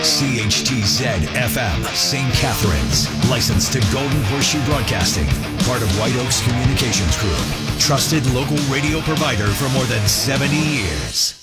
CHTZ FM, St. Catharines. Licensed to Golden Horseshoe Broadcasting. Part of White Oaks Communications Group. Trusted local radio provider for more than 70 years.